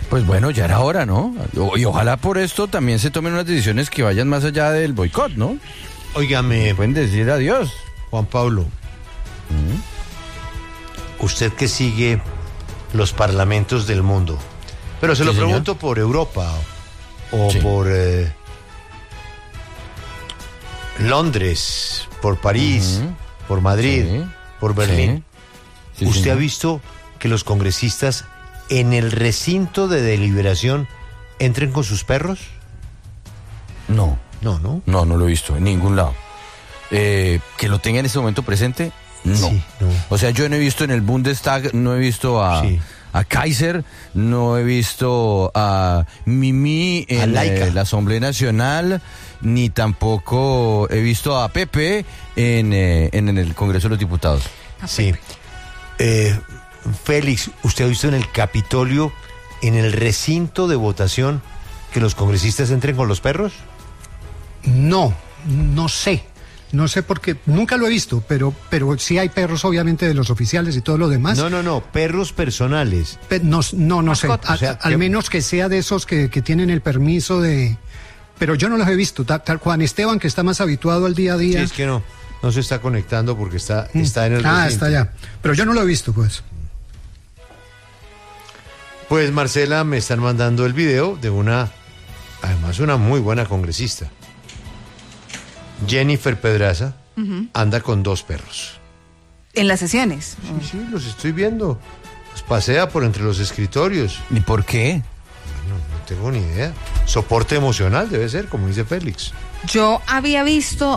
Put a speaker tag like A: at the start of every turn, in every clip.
A: Pues bueno, ya era hora, ¿no? Y ojalá por esto también se tomen unas decisiones que vayan más allá del boicot, ¿no?
B: Óigame,
A: Pueden decir adiós.
B: Juan Pablo, usted que sigue los parlamentos del mundo, pero se
A: Sí,
B: lo
A: señor.
B: pregunto por Europa o
A: Sí.
B: por Londres, por París, por Madrid,
A: Sí.
B: por Berlín.
A: Sí,
B: ¿Usted
A: señor.
B: ha visto que los congresistas en el recinto de deliberación entren con sus perros?
A: No,
B: No.
A: no lo he visto en ningún lado. Que lo tenga en este momento presente, no.
B: Sí, no.
A: O sea, yo no he visto en el Bundestag, no he visto
B: Sí.
A: a Kaiser, no he visto a Mimi
B: A
A: en
B: Laika.
A: la Asamblea Nacional, ni tampoco he visto a Pepe en el Congreso de los Diputados.
B: Sí. Félix, ¿usted ha visto en el Capitolio, en el recinto de votación, que los congresistas entren con los perros?
C: No sé. No sé porque nunca lo he visto, pero sí hay perros, obviamente, de los oficiales y todo lo demás.
B: No, perros personales.
C: No sé.
D: Mascotas.
B: O sea,
C: Al
B: que-
C: menos que sea de esos que tienen el permiso de... Pero yo no los he visto. Tal Juan Esteban, que está más habituado al día a
B: Sí,
C: día.
B: es que no se está conectando porque está en el recinto.
C: Está allá. Pero yo no lo he visto, pues.
B: Pues Marcela, me están mandando el video de además una muy buena congresista. Jennifer Pedraza anda con 2 perros.
D: En las sesiones.
B: Sí, los estoy viendo. Los pasea por entre los escritorios.
A: ¿Y por qué?
B: No tengo ni idea. Soporte emocional debe ser, como dice Félix.
D: Yo había visto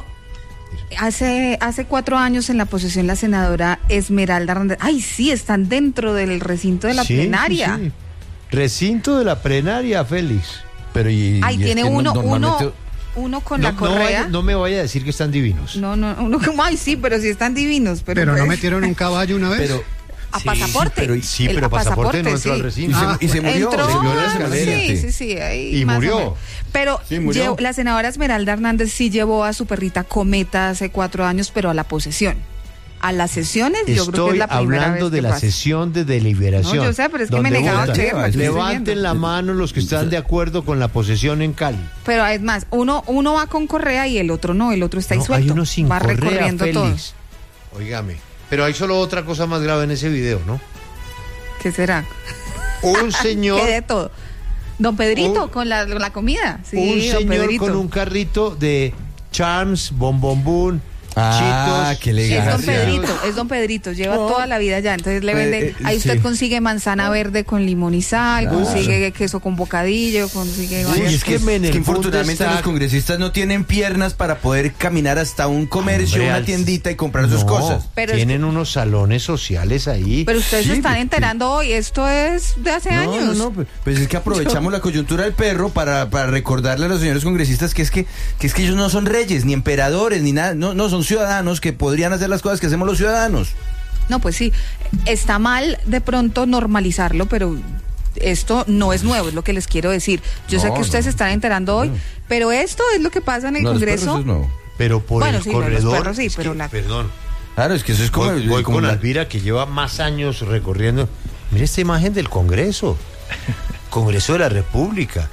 D: hace 4 años en la posesión la senadora Esmeralda Hernández. Ay, sí, están dentro del recinto de la
B: Sí,
D: plenaria.
B: sí. Recinto de la plenaria, Félix.
A: Pero
D: Ahí
A: es
D: tiene
A: que
D: uno
A: normalmente-
D: con la correa.
B: No me vaya a decir que están divinos.
D: No, uno como, ay, sí, pero sí están divinos. Pero
C: Pero no
D: pues,
C: metieron un caballo una vez.
A: Pero
D: a pasaporte.
B: pero
D: a
B: pasaporte no entró
D: sí.
B: al recinto.
A: y se murió.
D: Entró,
A: se murió en la
D: sí,
A: escalera.
D: sí, ahí
B: Y
D: más o
B: murió.
D: menos. Pero
A: Sí, murió.
D: la senadora Esmeralda Hernández sí llevó a su perrita Cometa hace 4 años, pero a la posesión. A las sesiones, yo creo que es
B: Estoy
D: la primera
B: hablando
D: vez
B: de
D: que
B: la
D: pasa.
B: sesión de deliberación.
D: No, yo sé, pero es que me
B: donde
D: negaba
B: votan.
D: creerme, estoy
B: Levanten
D: viendo.
B: la mano los que están de acuerdo con la posesión en Cali.
D: Pero es más, uno va con correa y el otro no, el otro está ahí
B: No,
D: suelto.
B: hay uno sin
D: va
B: correa,
D: recorriendo
B: Félix.
D: todo.
B: Óigame. Pero hay solo otra cosa más grave en ese video, ¿no?
D: ¿Qué será?
B: Un señor,
D: ¿Qué de todo? Don Pedrito
B: Un-
D: con la comida. Sí,
B: un
D: don
B: señor
D: Pedrito.
B: con un carrito de Charms, Bombombún,
A: Ah,
B: Chitos.
A: qué
D: Es
A: elegancia.
D: don Pedrito, es don Pedrito, lleva toda la vida allá, entonces le vende, ahí usted
A: sí.
D: consigue manzana verde con limón y sal,
A: Claro.
D: consigue queso con bocadillo, consigue...
B: Uy,
D: varias
B: es que
D: cosas.
B: en el
A: infortunadamente
B: Bundestag-
A: los congresistas no tienen piernas para poder caminar hasta un comercio,
B: Hombre,
A: una
B: al-
A: tiendita y comprar sus
B: No,
A: cosas.
D: Pero es
B: tienen unos salones sociales ahí.
D: Pero ustedes
A: Sí,
D: se están
A: pues,
D: enterando hoy, esto es de hace años.
A: No, pues es que aprovechamos la coyuntura del perro para recordarle a los señores congresistas que es que ellos no son reyes, ni emperadores, ni nada, no son ciudadanos que podrían hacer las cosas que hacemos los ciudadanos.
D: No, pues sí, está mal de pronto normalizarlo, pero esto no es nuevo, es lo que les quiero decir. Yo sé
A: No,
D: que ustedes se están enterando hoy, pero esto es lo que pasa en el
A: No, los
D: Congreso.
A: perros es nuevo.
B: Pero por
D: Bueno,
B: el
D: sí, los
B: corredor.
D: perros sí,
B: es
D: pero
B: que, perdón.
A: Claro, es que eso es como...
B: Voy
A: como
B: con
A: la-
B: Alvira, que lleva más años recorriendo. Mire esta imagen del Congreso. Congreso de la República.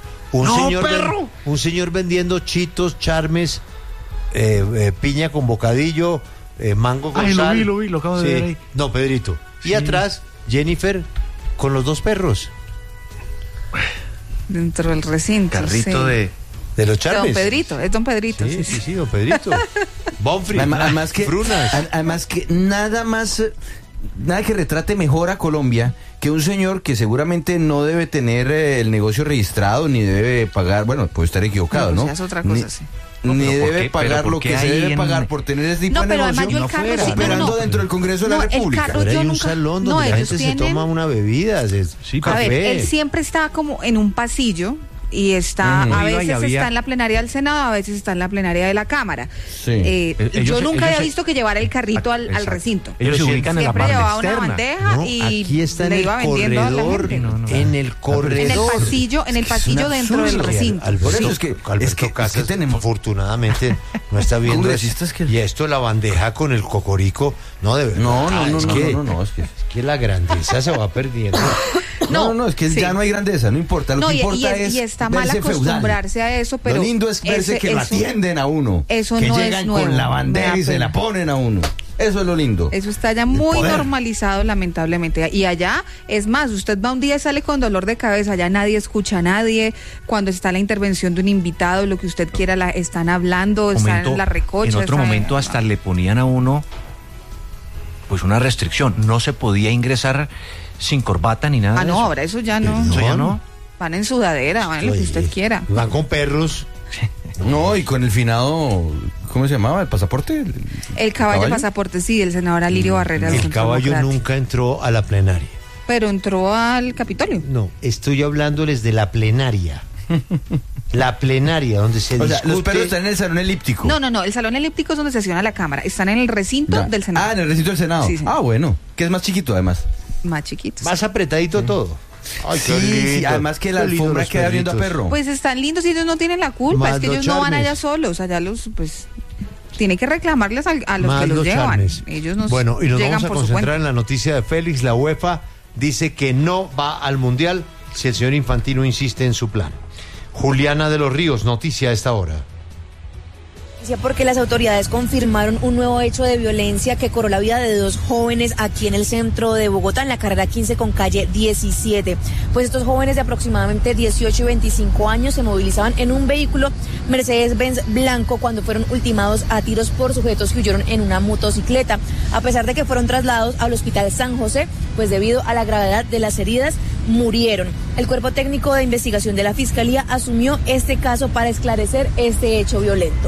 B: Un señor vendiendo chitos, charmes, piña con bocadillo, mango con sal.
E: Lo vi, lo acabo de ver ahí.
B: No, Pedrito. Y atrás, Jennifer con los 2 perros.
D: Dentro del recinto.
E: Carrito
D: sí.
B: De los charmes.
D: Don Pedrito, es don Pedrito.
B: Sí, don Pedrito. Bonfrey.
A: Además que,
B: Frunas.
A: además que nada que retrate mejor a Colombia que un señor que seguramente no debe tener el negocio registrado ni debe pagar, bueno, puede estar equivocado,
D: No,
A: ¿no?
D: pues ya es otra cosa,
A: Ni-
D: sí.
E: No,
A: Ni
E: pero ¿por
A: debe
E: qué?
A: pagar
E: ¿Pero por
A: lo
E: qué
A: que se
E: ahí
A: debe
E: en-
A: pagar por tener ese tipo
D: No,
A: de
D: pero
A: negocio.
D: además yo el carro sí, no,
A: operando
D: no.
A: dentro del Congreso de la
D: No, el
A: República.
D: carro-
B: Ahora
D: yo
B: hay un
D: nunca-
B: salón
D: no,
B: donde la
D: ellos
B: gente se
D: tienen-
B: toma una bebida.
E: Sí,
D: A ver,
B: café.
D: él siempre está como en un pasillo y está,
A: Ujú.
D: a
E: Iba y
D: veces
E: había-
D: está en la plenaria del Senado, a veces está en la plenaria de la Cámara.
A: Sí.
D: Yo nunca había
E: ellos-
D: visto que llevara el carrito al
E: Exacto.
D: recinto.
E: Ellos se
B: Pero
E: ubican en la
D: Siempre
E: parte
D: llevaba una
E: externa.
D: bandeja
B: No,
D: y
B: aquí está en
D: le
B: el
D: iba vendiendo a la
B: corredor.
D: gente.
B: En el corredor.
D: En el pasillo,
A: Es un
D: dentro del
A: absurdo.
D: recinto.
B: Alberto,
A: Por eso es que
B: Alberto Casas,
A: tenemos
B: afortunadamente, no está viendo
A: congresistas que-
B: y esto, la bandeja con el cocorico, no, de verdad.
A: No,
B: es que,
A: no, es que
B: es que la grandeza se va perdiendo
A: No, es que
D: sí.
A: ya no hay grandeza, no importa. Lo que importa es
D: y está mal
A: verse
D: acostumbrarse
A: feudal.
D: a eso, pero
A: lo lindo es verse que lo atienden a uno.
D: Eso
A: que
D: no
A: llegan
D: es nuevo.
A: con la bandera
D: Me
A: y
D: da
A: se
D: pena.
A: la ponen a uno. Eso es lo lindo.
D: Eso está ya muy
A: poder.
D: normalizado, lamentablemente. Y allá, es más, usted va un día y sale con dolor de cabeza, allá nadie escucha a nadie. Cuando está la intervención de un invitado, lo que usted quiera, están hablando, están en la recocha.
E: En otro momento hasta le ponían a uno pues una restricción. No se podía ingresar sin corbata ni nada de eso.
D: ahora eso ya no.
E: Eso ya no.
D: Van en sudadera, van en lo que usted quiera.
B: Van con perros.
A: No, y con el finado, ¿cómo se llamaba? ¿El pasaporte?
D: El caballo pasaporte, sí, el senador Alirio Barrera. del
B: El
D: Centro
B: caballo
D: Democrático.
B: nunca entró a la plenaria.
D: Pero entró al Capitolio.
B: No, estoy hablándoles de la plenaria. La plenaria, donde se
A: O sea,
B: discute...
A: los perros están en el salón elíptico.
D: No, el salón elíptico es donde sesiona la Cámara. Están en el recinto
A: Ya.
D: del Senado.
A: Ah, en el recinto del Senado.
D: Sí, señor.
A: Bueno, que es más chiquito además.
D: Más chiquitos.
B: Más apretadito todo. Ay, qué
A: Sí,
B: lindo.
A: además que la
B: Qué lindo
A: alfombra
B: los
A: queda viendo a
B: perritos.
A: perro.
D: Pues están lindos y ellos no tienen la culpa.
B: Más
D: Es que
B: los
D: ellos no van
B: charmes.
D: allá solos. Allá pues, tiene que reclamarles a los
B: Más
D: que los llevan.
B: charmes.
D: Ellos nos
B: Bueno, y nos
D: llegan
B: vamos a
D: por su
B: concentrar
D: cuenta.
B: en la noticia de Félix. La UEFA dice que no va al Mundial si el señor Infantino insiste en su plan. Juliana de los Ríos, noticia a esta hora.
F: Porque las autoridades confirmaron un nuevo hecho de violencia que cobró la vida de dos jóvenes aquí en el centro de Bogotá, en la carrera 15 con calle 17. Pues estos jóvenes de aproximadamente 18 y 25 años se movilizaban en un vehículo Mercedes-Benz blanco cuando fueron ultimados a tiros por sujetos que huyeron en una motocicleta. A pesar de que fueron trasladados al Hospital San José, pues debido a la gravedad de las heridas, murieron. El cuerpo técnico de investigación de la Fiscalía asumió este caso para esclarecer este hecho violento.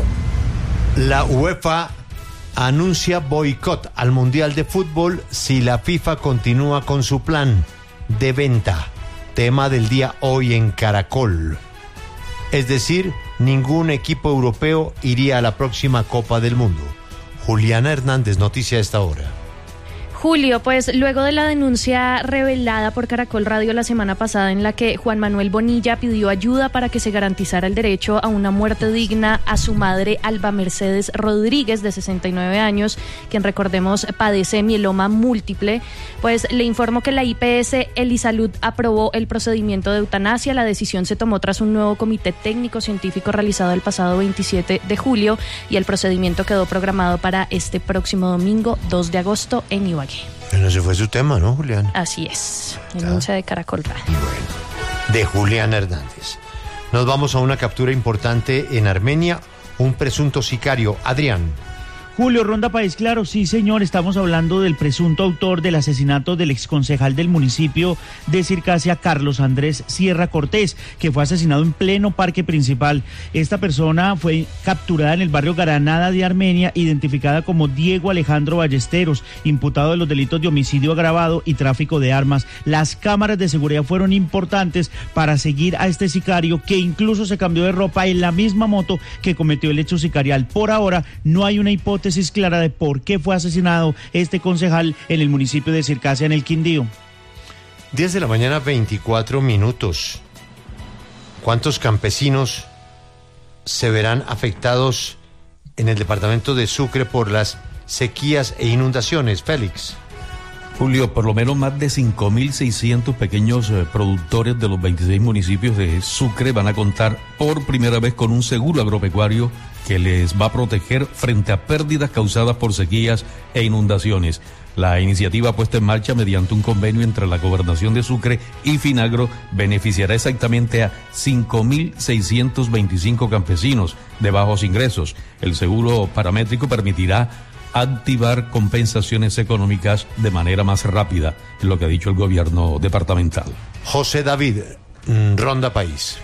B: La UEFA anuncia boicot al Mundial de Fútbol si la FIFA continúa con su plan de venta. Tema del día hoy en Caracol. Es decir, ningún equipo europeo iría a la próxima Copa del Mundo. Juliana Hernández, noticia a esta hora.
G: Julio, pues luego de la denuncia revelada por Caracol Radio la semana pasada en la que Juan Manuel Bonilla pidió ayuda para que se garantizara el derecho a una muerte digna a su madre Alba Mercedes Rodríguez, de 69 años, quien recordemos padece mieloma múltiple, pues le informo que la IPS Elisalud aprobó el procedimiento de eutanasia. La decisión se tomó tras un nuevo comité técnico científico realizado el pasado 27 de julio y el procedimiento quedó programado para este próximo domingo 2 de agosto en Ibagué.
B: Bueno, ese fue su tema, ¿no, Juliana?
G: Así es, denuncia de Caracol Radio.
B: Bueno, de Juliana Hernández. Nos vamos a una captura importante en Armenia. Un presunto sicario, Adrián.
H: Julio, Ronda País Claro, sí señor, estamos hablando del presunto autor del asesinato del exconcejal del municipio de Circasia, Carlos Andrés Sierra Cortés, que fue asesinado en pleno parque principal. Esta persona fue capturada en el barrio Granada de Armenia, identificada como Diego Alejandro Ballesteros, imputado de los delitos de homicidio agravado y tráfico de armas. Las cámaras de seguridad fueron importantes para seguir a este sicario, que incluso se cambió de ropa en la misma moto que cometió el hecho sicarial. Por ahora no hay una hipótesis clara de por qué fue asesinado este concejal en el municipio de Circasia, en el Quindío.
B: 10 de la mañana, 24 minutos. ¿Cuántos campesinos se verán afectados en el departamento de Sucre por las sequías e inundaciones? Félix.
I: Julio, por lo menos más de 5.600 pequeños productores de los 26 municipios de Sucre van a contar por primera vez con un seguro agropecuario que les va a proteger frente a pérdidas causadas por sequías e inundaciones. La iniciativa puesta en marcha mediante un convenio entre la Gobernación de Sucre y Finagro beneficiará exactamente a 5.625 campesinos de bajos ingresos. El seguro paramétrico permitirá activar compensaciones económicas de manera más rápida, es lo que ha dicho el gobierno departamental.
B: José David, Ronda País.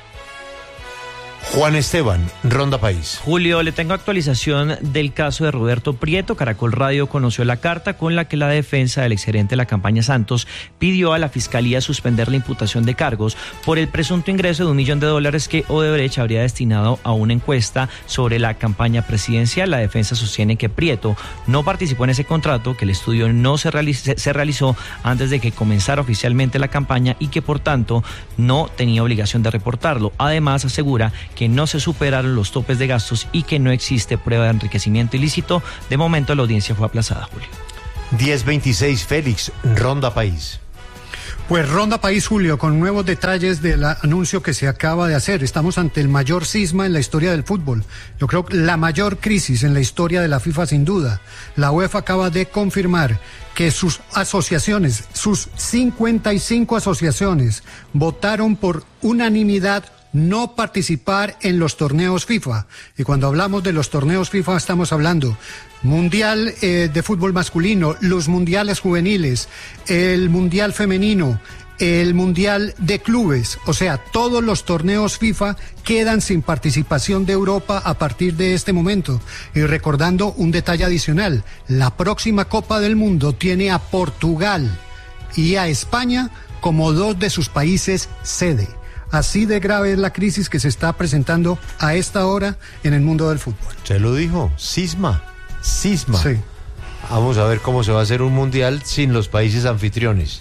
B: Juan Esteban, Ronda País.
J: Julio, le tengo actualización del caso de Roberto Prieto. Caracol Radio conoció la carta con la que la defensa del exgerente de la campaña Santos pidió a la Fiscalía suspender la imputación de cargos por el presunto ingreso de $1 millón que Odebrecht habría destinado a una encuesta sobre la campaña presidencial. La defensa sostiene que Prieto no participó en ese contrato, que el estudio no se realizó antes de que comenzara oficialmente la campaña y que por tanto no tenía obligación de reportarlo. Además, asegura que no se superaron los topes de gastos y que no existe prueba de enriquecimiento ilícito. De momento la audiencia fue aplazada, Julio.
B: 10:26, Félix, Ronda País.
C: Pues Ronda País, Julio, con nuevos detalles del anuncio que se acaba de hacer. Estamos ante el mayor cisma en la historia del fútbol. Yo creo que la mayor crisis en la historia de la FIFA, sin duda. La UEFA acaba de confirmar que sus asociaciones, sus 55 asociaciones, votaron por unanimidad no participar en los torneos FIFA. Y cuando hablamos de los torneos FIFA estamos hablando Mundial de fútbol masculino, los mundiales juveniles, el mundial femenino, el mundial de clubes. O sea, todos los torneos FIFA quedan sin participación de Europa a partir de este momento. Y recordando un detalle adicional, la próxima Copa del Mundo tiene a Portugal y a España como dos de sus países sede. Así de grave es la crisis que se está presentando a esta hora en el mundo del fútbol.
B: Se lo dijo, cisma.
C: Sí.
B: Vamos a ver cómo se va a hacer un mundial sin los países anfitriones.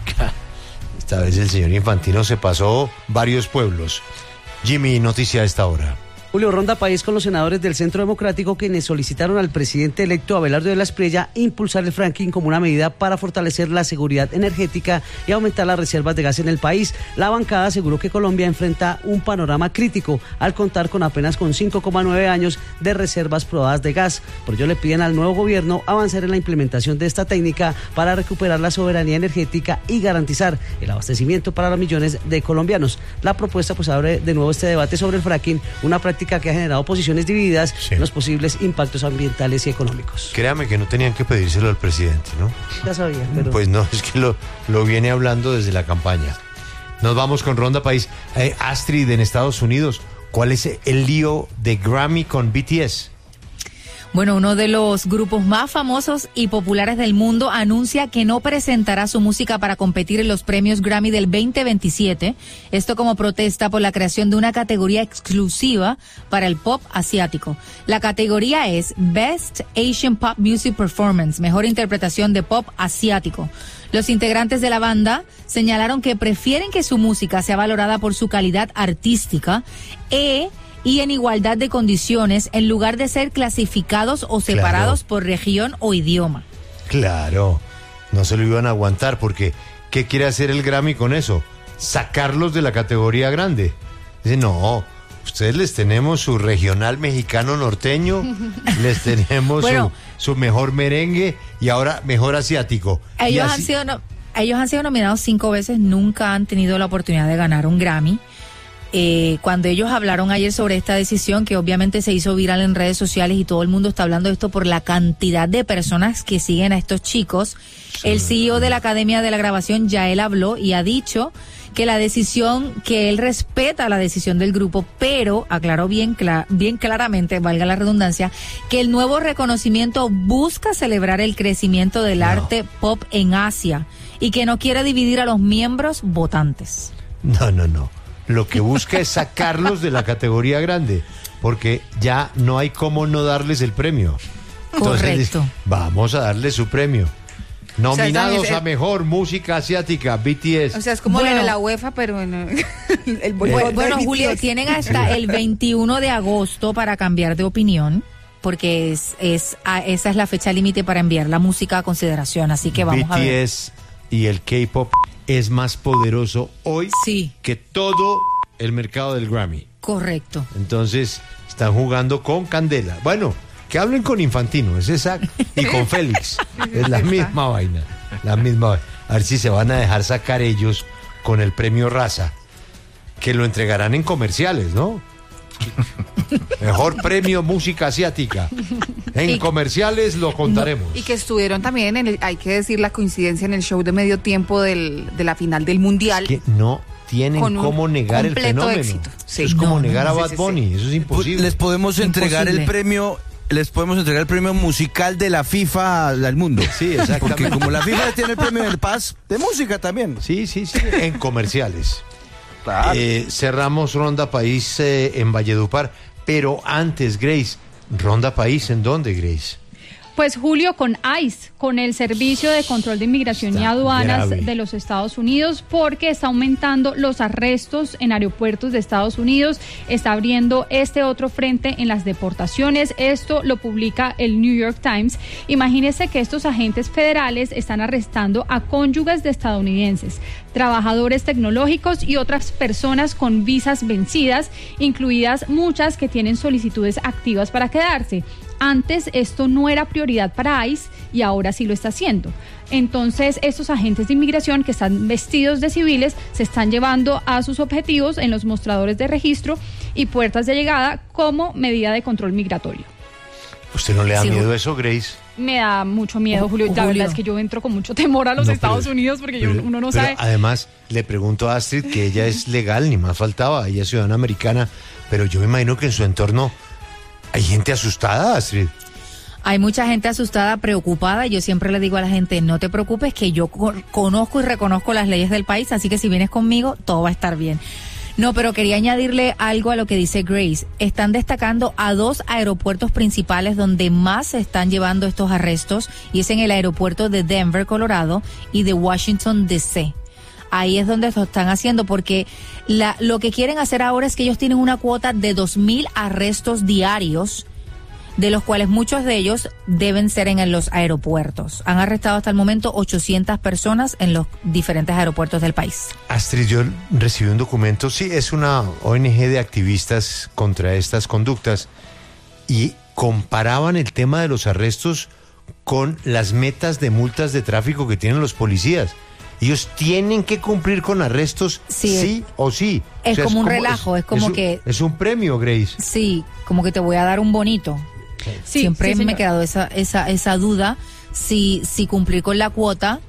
B: Esta vez el señor Infantino se pasó varios pueblos. Jimmy, noticia a esta hora.
K: Julio, Ronda País con los senadores del Centro Democrático, quienes solicitaron al presidente electo Abelardo de la Espriella impulsar el fracking como una medida para fortalecer la seguridad energética y aumentar las reservas de gas en el país. La bancada aseguró que Colombia enfrenta un panorama crítico al contar con apenas 5,9 años de reservas probadas de gas. Por ello le piden al nuevo gobierno avanzar en la implementación de esta técnica para recuperar la soberanía energética y garantizar el abastecimiento para los millones de colombianos. La propuesta pues abre de nuevo este debate sobre el fracking, una práctica que ha generado posiciones divididas en los posibles impactos ambientales y económicos.
B: Créame que no tenían que pedírselo al presidente, ¿no?
K: Ya sabía, pero...
B: Pues no, es que lo viene hablando desde la campaña. Nos vamos con Ronda País. Astrid, en Estados Unidos, ¿cuál es el lío de Grammy con BTS?
L: Bueno, uno de los grupos más famosos y populares del mundo anuncia que no presentará su música para competir en los premios Grammy del 2027. Esto como protesta por la creación de una categoría exclusiva para el pop asiático. La categoría es Best Asian Pop Music Performance, mejor interpretación de pop asiático. Los integrantes de la banda señalaron que prefieren que su música sea valorada por su calidad artística y en igualdad de condiciones, en lugar de ser clasificados o separados por región o idioma.
B: Claro, no se lo iban a aguantar porque ¿qué quiere hacer el Grammy con eso? Sacarlos de la categoría grande. Dice, no, ustedes les tenemos su regional mexicano norteño, les tenemos su mejor merengue y ahora mejor asiático.
L: Ellos han sido nominados 5 veces, nunca han tenido la oportunidad de ganar un Grammy. Cuando ellos hablaron ayer sobre esta decisión, que obviamente se hizo viral en redes sociales y todo el mundo está hablando de esto por la cantidad de personas que siguen a estos chicos, el CEO de la Academia de la Grabación, Yael, habló y ha dicho que que él respeta la decisión del grupo, pero aclaró bien claramente, valga la redundancia, que el nuevo reconocimiento busca celebrar el crecimiento del arte pop en Asia y que no quiere dividir a los miembros votantes.
B: No. Lo que busca es sacarlos de la categoría grande, porque ya no hay cómo no darles el premio. Entonces,
L: correcto.
B: Vamos a darles su premio. Nominados a mejor música asiática, BTS.
D: O sea, es como lo de la UEFA, pero
L: bueno, Julio, tienen hasta el 21 de agosto para cambiar de opinión, porque esa es la fecha límite para enviar la música a consideración, así que vamos a ver.
B: BTS y el K-pop es más poderoso hoy que todo el mercado del Grammy.
L: Correcto.
B: Entonces, están jugando con candela. Bueno, que hablen con Infantino, es exacto, y con Félix. Es la misma vaina. A ver si se van a dejar sacar ellos con el premio Raza, que lo entregarán en comerciales, ¿no? Mejor premio música asiática. En comerciales lo contaremos.
D: Y que estuvieron también, hay que decir la coincidencia, en el show de medio tiempo de la final del Mundial.
B: Es que no tienen cómo negar el fenómeno.
D: Éxito. Sí.
B: Es como negar a Bad Bunny, eso es imposible.
A: Les podemos entregar el premio musical de la FIFA al mundo.
B: Sí, exactamente.
A: Porque como la FIFA tiene el premio del Paz, de música también.
B: Sí, en comerciales. Claro. Cerramos Ronda País en Valledupar, pero antes, Grace, ¿Ronda País en dónde, Grace?
M: Pues Julio, con ICE, con el Servicio de Control de Inmigración y Aduanas de los Estados Unidos, porque está aumentando los arrestos en aeropuertos de Estados Unidos, está abriendo este otro frente en las deportaciones. Esto lo publica el New York Times. Imagínense que estos agentes federales están arrestando a cónyuges de estadounidenses, trabajadores tecnológicos y otras personas con visas vencidas, incluidas muchas que tienen solicitudes activas para quedarse. Antes esto no era prioridad para ICE y ahora sí lo está haciendo. Entonces estos agentes de inmigración que están vestidos de civiles se están llevando a sus objetivos en los mostradores de registro y puertas de llegada como medida de control migratorio.
B: ¿Usted no le da miedo eso, Grace?
M: Me da mucho miedo, Julio. La verdad es que yo entro con mucho temor a los Estados Unidos porque uno no sabe.
B: Además, le pregunto a Astrid que ella es legal, ni más faltaba, ella es ciudadana americana, pero yo me imagino que en su entorno hay gente asustada, Astrid.
L: Hay mucha gente asustada, preocupada. Yo siempre le digo a la gente, no te preocupes, que yo conozco y reconozco las leyes del país, así que si vienes conmigo, todo va a estar bien. No, pero quería añadirle algo a lo que dice Grace. Están destacando a 2 aeropuertos principales donde más se están llevando estos arrestos, y es en el aeropuerto de Denver, Colorado, y de Washington, D.C. Ahí es donde lo están haciendo, porque lo que quieren hacer ahora es que ellos tienen una cuota de 2,000 arrestos diarios, de los cuales muchos de ellos deben ser en los aeropuertos. Han arrestado hasta el momento 800 personas en los diferentes aeropuertos del país.
B: Astrid, yo recibí un documento, sí, es una ONG de activistas contra estas conductas, y comparaban el tema de los arrestos con las metas de multas de tráfico que tienen los policías. Ellos tienen que cumplir con arrestos sí o sí.
L: Es como un relajo, es como que...
B: Es un premio, Grace.
L: Sí, como que te voy a dar un bonito. Sí, siempre me ha quedado esa duda, si cumplir con la cuota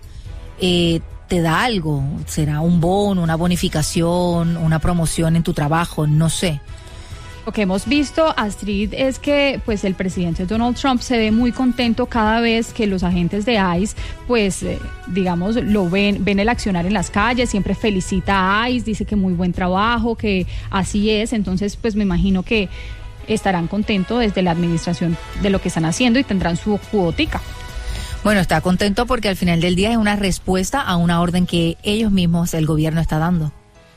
L: te da algo, será un bono, una bonificación, una promoción en tu trabajo, no sé.
M: Lo que hemos visto, Astrid, es que pues el presidente Donald Trump se ve muy contento cada vez que los agentes de ICE, pues digamos, lo ven el accionar en las calles, siempre felicita a ICE, dice que muy buen trabajo, que así es. Entonces pues me imagino que estarán contentos desde la administración de lo que están haciendo y tendrán su cuotica.
L: Bueno, está contento porque al final del día es una respuesta a una orden que ellos mismos, el gobierno, está dando.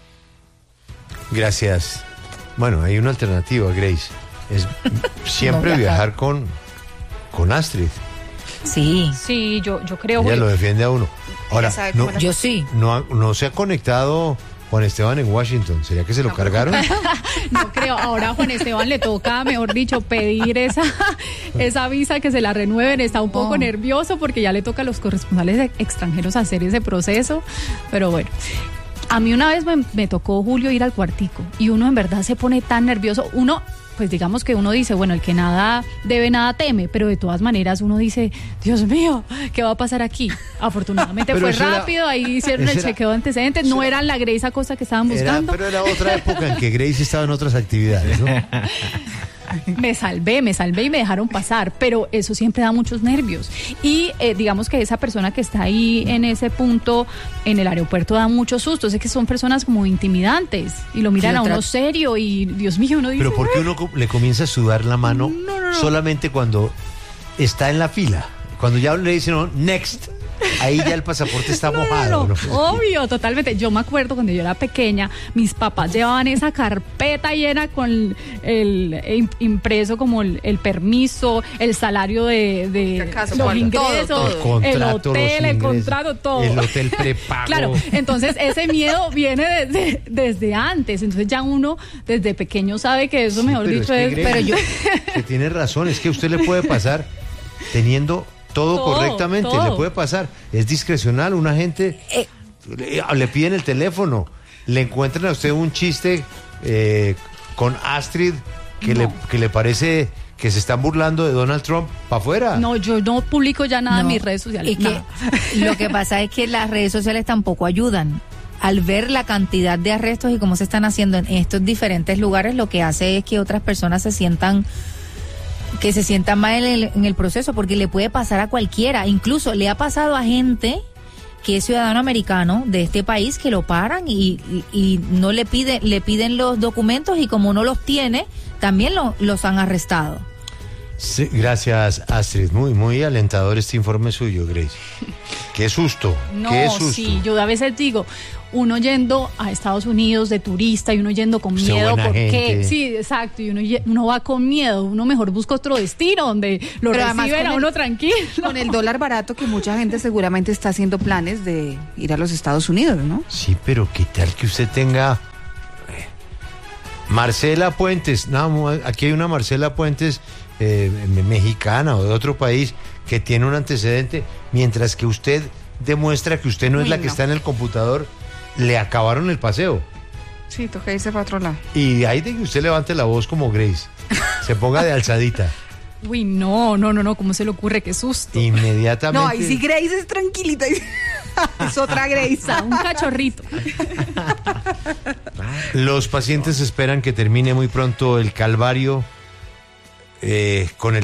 B: Gracias. Bueno, hay una alternativa, Grace. Es siempre viajar con Astrid.
L: Sí.
M: Sí, yo creo.
B: Ella lo defiende a uno. Ahora,
L: yo sí.
B: No se ha conectado Juan Esteban en Washington. ¿Sería que se lo cargaron?
M: No creo. Ahora a Juan Esteban le toca, mejor dicho, pedir esa visa, que se la renueven. Está un poco nervioso porque ya le toca a los corresponsales extranjeros hacer ese proceso. Pero bueno. A mí una vez me tocó, Julio, ir al cuartico y uno en verdad se pone tan nervioso. Uno, pues digamos que uno dice, bueno, el que nada debe, nada teme, pero de todas maneras uno dice, Dios mío, ¿qué va a pasar aquí? Afortunadamente fue rápido, ahí hicieron el chequeo de antecedentes, no era la Grace Acosta que estaban buscando.
B: Pero era otra época en que Grace estaba en otras actividades, ¿no?
M: Me salvé y me dejaron pasar, pero eso siempre da muchos nervios. Y digamos que esa persona que está ahí en ese punto, en el aeropuerto, da muchos sustos. Es que son personas como intimidantes y lo miran a uno serio y, Dios mío, uno dice...
B: Pero ¿por qué uno le comienza a sudar la mano solamente cuando está en la fila? Cuando ya le dicen, next... Ahí ya el pasaporte está mojado.
M: No, obvio, totalmente. Yo me acuerdo cuando yo era pequeña, mis papás llevaban esa carpeta llena con el impreso como el permiso, el salario de los ingresos,
B: todo.
M: El hotel, el contrato, todo.
B: El hotel prepago.
M: Claro, entonces ese miedo viene desde antes. Entonces ya uno desde pequeño sabe que eso, mejor dicho, es...
B: Pero yo... Que tiene razón, es que a usted le puede pasar teniendo... Todo correctamente, le puede pasar. Es discrecional, una gente le piden el teléfono, le encuentran a usted un chiste con Astrid que le parece que se están burlando de Donald Trump para afuera.
M: No, yo no publico ya nada en mis redes sociales.
L: Lo que pasa es que las redes sociales tampoco ayudan. Al ver la cantidad de arrestos y cómo se están haciendo en estos diferentes lugares, lo que hace es que otras personas se sientan mal en el proceso, porque le puede pasar a cualquiera. Incluso le ha pasado a gente que es ciudadano americano de este país, que lo paran y no le piden los documentos, y como no los tiene, también los han arrestado.
B: Sí, gracias, Astrid. Muy, muy alentador este informe suyo, Grace. Qué susto, qué susto.
M: Sí, yo a veces digo, uno yendo a Estados Unidos de turista y uno yendo con
B: Usted
M: miedo,
B: buena
M: ¿por qué?
B: gente.
M: Sí, exacto, y uno va con miedo, uno mejor busca otro destino donde lo
D: Pero además
M: reciben a uno tranquilo.
D: Con el dólar barato, que mucha gente seguramente está haciendo planes de ir a los Estados Unidos, ¿no?
B: Sí, pero qué tal que usted tenga Marcela Puentes. No, aquí hay una Marcela Puentes mexicana o de otro país que tiene un antecedente, mientras que usted demuestra que usted no es la que está en el computador, le acabaron el paseo.
D: Sí, toca irse para otro lado.
B: Y ahí de que usted levante la voz como Grace, se ponga de alzadita.
M: Uy, no, ¿cómo se le ocurre? Qué susto.
B: Inmediatamente.
D: No, ahí sí Grace es tranquilita. Es otra Grace.
M: Un cachorrito.
B: Los pacientes esperan que termine muy pronto el calvario con el